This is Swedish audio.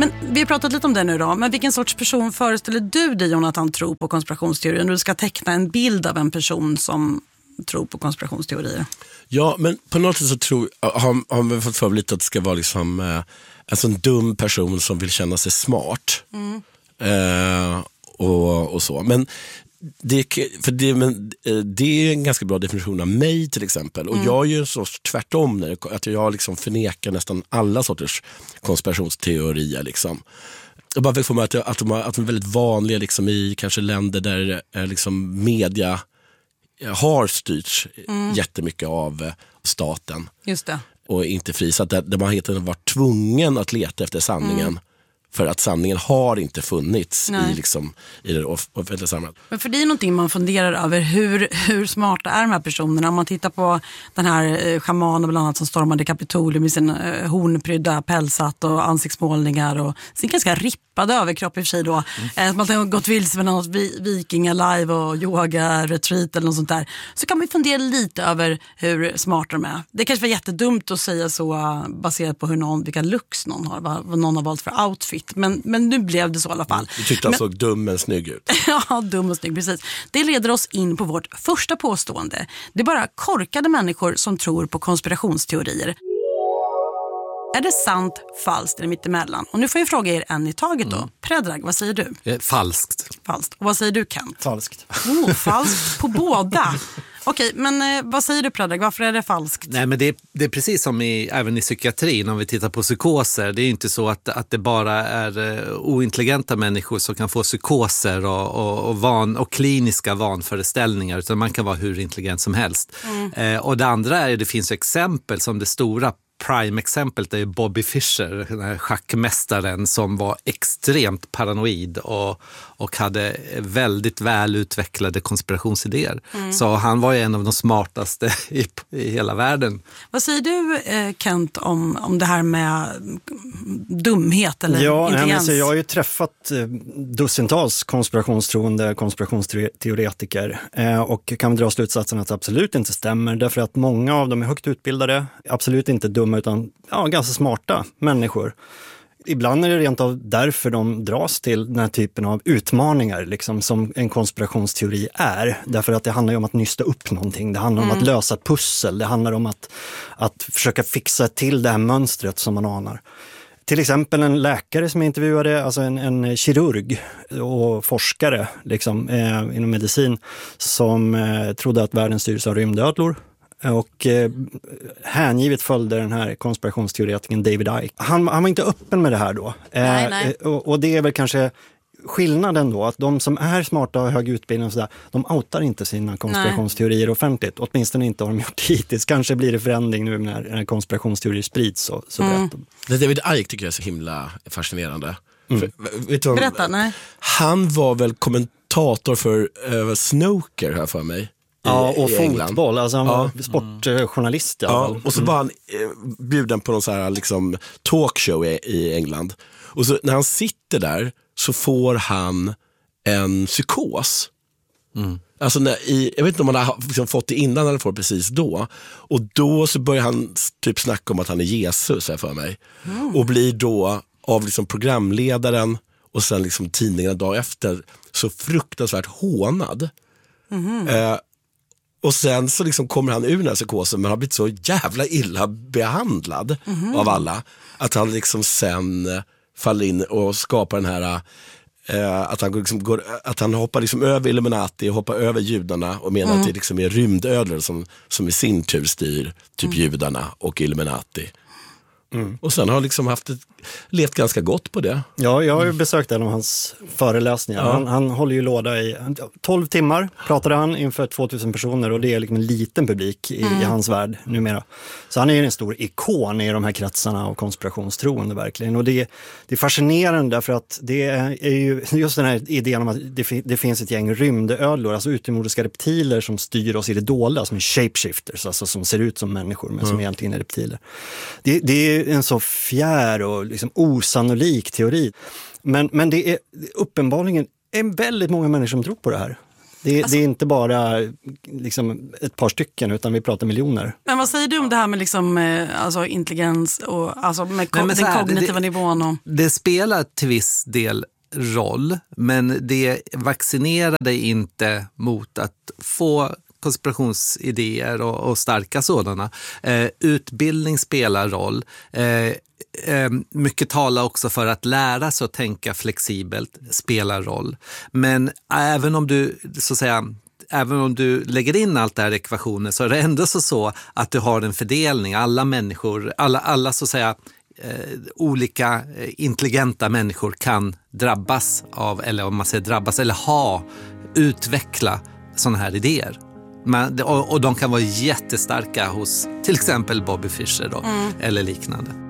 Men vi har pratat lite om det nu då. Men vilken sorts person föreställer du dig, Jonathan, tror på konspirationsteorier? När du ska teckna en bild av en person som tror på konspirationsteorier. Ja, men på något sätt så har man fått för lite att det ska vara liksom en sån dum person som vill känna sig smart. Och så. Men det är en ganska bra definition av mig till exempel. Och jag är ju en sorts tvärtom att jag liksom förnekar nästan alla sorters konspirationsteorier liksom. Jag bara får mig att de är väldigt vanliga liksom i kanske länder där liksom media har styrts jättemycket av staten. Just det. Och inte fri, så att där man helt enkelt varit tvungen att leta efter sanningen. För att sanningen har inte funnits i det offentliga samhället. Men för det är någonting man funderar över. Hur smarta är de här personerna? Om man tittar på den här schamanen bland annat som stormade Kapitolium med sin hornprydda pälsat och ansiktsmålningar och sin ganska rippade överkropp i och för sig då. Man har gått vilse med något vikinga-live och yoga-retreat eller något sånt där. Så kan man fundera lite över hur smarta de är. Det kanske var jättedumt att säga så baserat på vilka looks någon har. Vad någon har valt för outfit. Men nu blev det så i alla fall. Du tyckte han såg dum men snygg ut. Ja, dum och snygg, precis. Det leder oss in på vårt första påstående. Det är bara korkade människor som tror på konspirationsteorier. Är det sant, falskt eller mittemellan? Och nu får jag fråga er en i taget då. Predrag, vad säger du? Falskt. Falskt. Och vad säger du, Kent? Falskt. Falskt på båda. Okej, men vad säger du, Predrag? Varför är det falskt? Nej, men det är precis som även i psykiatrin om vi tittar på psykoser. Det är ju inte så att det bara är ointelligenta människor som kan få psykoser och kliniska vanföreställningar, utan man kan vara hur intelligent som helst. Och det andra är, det finns exempel som det stora prime-exemplet är Bobby Fischer, den här schackmästaren som var extremt paranoid och hade väldigt väl utvecklade konspirationsidéer. Så han var ju en av de smartaste i hela världen. Vad säger du, Kent, om det här med dumhet eller intelligens? Jag har ju träffat dussintals konspirationsteoretiker och kan dra slutsatsen att det absolut inte stämmer, därför att många av dem är högt utbildade, absolut inte dumma utan ganska smarta människor. Ibland är det rent av därför de dras till den här typen av utmaningar liksom, som en konspirationsteori är. Därför att det handlar ju om att nysta upp någonting. Det handlar om att lösa ett pussel. Det handlar om att försöka fixa till det här mönstret som man anar. Till exempel en läkare som jag intervjuade, alltså en kirurg och forskare liksom, inom medicin som trodde att världen styrs av rymdödlor. Och hängivet följde den här konspirationsteoretikern David Icke. Han var inte öppen med det här då. Nej. Och det är väl kanske skillnaden då, att de som är smarta och hög utbildning och sådär, de outar inte sina konspirationsteorier offentligt. Åtminstone inte har de gjort hittills. Kanske blir det förändring nu när konspirationsteorier sprids så berättar. David Icke tycker jag är så himla fascinerande. Berätta, nej. Han var väl kommentator för Snooker här för mig. Ja, och England. Fotboll, alltså han var sportjournalist. Ja, och så var han bjuden på någon så här liksom talkshow i England. Och så när han sitter där så får han en psykos. Alltså jag vet inte om han har liksom fått det innan eller får precis då. Och då så börjar han typ snacka om att han är Jesus här för mig. Och blir då av liksom programledaren och sen liksom tidningarna dag efter så fruktansvärt hånad. Och sen så liksom kommer han ur den här psykosen, men har blivit så jävla illa behandlad av alla att han liksom sen faller in och skapar den här att han hoppar liksom över Illuminati och hoppar över judarna och menar att det liksom är rymdödlor som i sin tur styr typ judarna och Illuminati. Och sen har liksom levt ganska gott på det. Ja, jag har ju besökt en av hans föreläsningar. Han håller ju låda i 12 timmar pratade han inför 2000 personer och det är liksom en liten publik i hans värld numera. Så han är ju en stor ikon i de här kretsarna av konspirationstroende verkligen. Och det är fascinerande därför att det är ju just den här idén om att det finns ett gäng rymdödlor, alltså utomjordiska reptiler som styr oss i det dolda, som är shapeshifters, alltså som ser ut som människor men som egentligen är reptiler. Det är en så fjär och liksom osannolik teori. Men det är uppenbarligen väldigt många människor som tror på det här. Det är inte bara liksom ett par stycken, utan vi pratar miljoner. Men vad säger du om det här med liksom, alltså intelligens och alltså med den kognitiva nivån? Och... Det spelar till viss del roll, men det vaccinerar dig inte mot att få konspirationsidéer och starka sådana. Utbildning spelar roll. Mycket talar också för att lära sig att tänka flexibelt spelar roll. Men även om du så att säga lägger in allt det här i ekvationen, så är det ändå så att du har en fördelning. Alla människor, alla så att säga olika intelligenta människor kan drabbas av, eller om man säger drabbas, eller utveckla sådana här idéer. Och de kan vara jättestarka hos till exempel Bobby Fischer då, eller liknande.